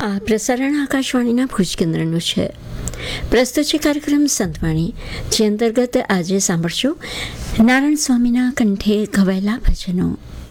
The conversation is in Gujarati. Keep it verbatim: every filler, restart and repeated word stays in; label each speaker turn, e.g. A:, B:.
A: આ પ્રસારણ આકાશવાણીના ભુજ કેન્દ્રનું છે. પ્રસ્તુત છે કાર્યક્રમ સંતવાણી, જે અંતર્ગત આજે સાંભળશો નારાયણ સ્વામીના કંઠે ગવાયેલા ભજનો.